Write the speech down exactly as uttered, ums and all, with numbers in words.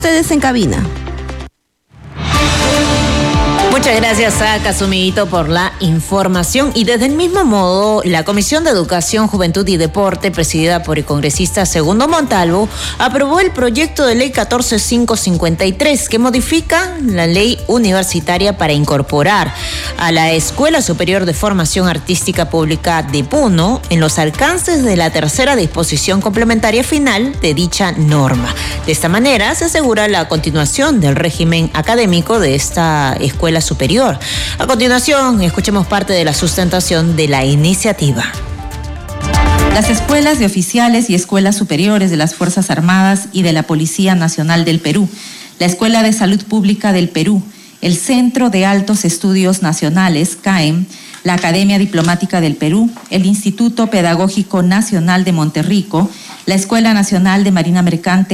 Ustedes en cabina. Muchas gracias a Casumiguito por la información. Y desde el mismo modo, la Comisión de Educación, Juventud y Deporte, presidida por el congresista Segundo Montalvo, aprobó el proyecto de ley catorce mil quinientos cincuenta y tres que modifica la ley universitaria para incorporar a la Escuela Superior de Formación Artística Pública de Puno en los alcances de la tercera disposición complementaria final de dicha norma. De esta manera se asegura la continuación del régimen académico de esta escuela superior. A continuación, escuchemos parte de la sustentación de la iniciativa. Las escuelas de oficiales y escuelas superiores de las Fuerzas Armadas y de la Policía Nacional del Perú, la Escuela de Salud Pública del Perú, el Centro de Altos Estudios Nacionales, C A E M, la Academia Diplomática del Perú, el Instituto Pedagógico Nacional de Monterrico, la Escuela Nacional de Marina Mercante